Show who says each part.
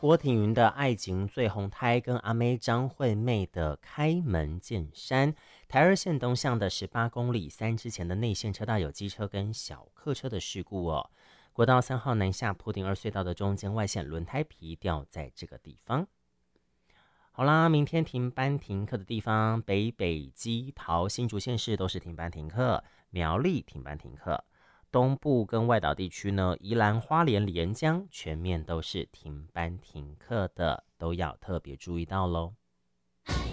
Speaker 1: 郭庭云的爱情最红胎跟阿妹张惠妹的开门见山，台二线东向的18公里3之前的内线车道有机车跟小客车的事故哦。国道3号南下普顶2隧道的中间外线轮胎皮掉在这个地方。好啦，明天停班停课的地方，北基桃新竹县市都是停班停课，苗栗停班停课。东部跟外岛地区呢，宜兰花莲连江全面都是停班停课的，都要特别注意到咯。